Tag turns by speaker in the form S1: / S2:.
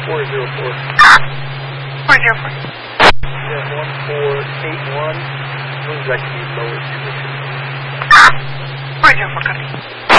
S1: 404.
S2: 404.
S1: Yeah, 1481. When's that going to be lowered to?
S2: 404, copy.